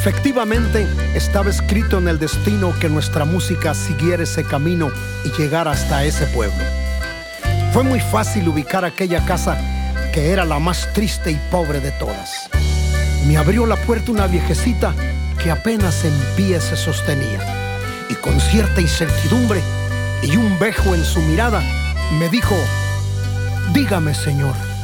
Efectivamente, estaba escrito en el destino que nuestra música siguiera ese camino y llegara hasta ese pueblo. Fue muy fácil ubicar aquella casa que era la más triste y pobre de todas. Me abrió la puerta una viejecita que apenas en pie se sostenía, y con cierta incertidumbre y un vejo en su mirada me dijo: dígame, señor,